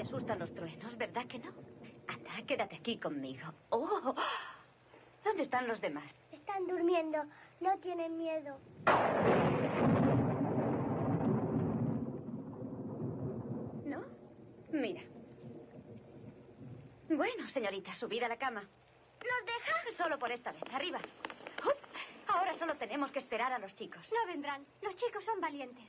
asustan los truenos, ¿verdad que no? Anda, quédate aquí conmigo. ¡Oh! ¿Dónde están los demás? Están durmiendo. No tienen miedo. ¿No? Mira. Bueno, señorita, subid a la cama. ¿Nos deja? Solo por esta vez. Arriba. Ahora solo tenemos que esperar a los chicos. No vendrán. Los chicos son valientes.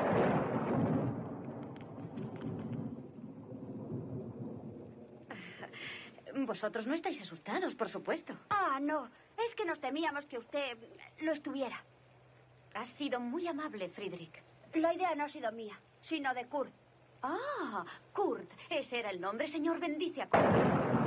Vosotros no estáis asustados, por supuesto. Ah, no. Es que nos temíamos que usted lo estuviera. Has sido muy amable, Friedrich. La idea no ha sido mía, sino de Kurt. Ah, Kurt. Ese era el nombre. Señor, bendice a Kurt.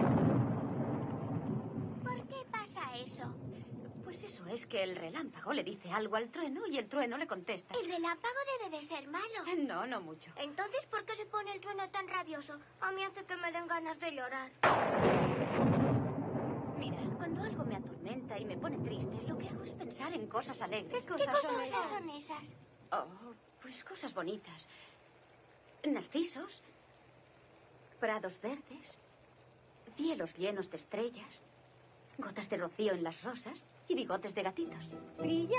¿Por qué pasa eso? Pues eso es que el relámpago le dice algo al trueno y el trueno le contesta. El relámpago debe de ser malo. No, no mucho. Entonces, ¿por qué se pone el trueno tan rabioso? A mí hace que me den ganas de llorar. Mira, cuando algo me atormenta y me pone triste, lo que hago es pensar en cosas alegres. ¿Qué cosas son esas? Oh, pues cosas bonitas. Narcisos, prados verdes, cielos llenos de estrellas, gotas de rocío en las rosas y bigotes de gatitos. Brilla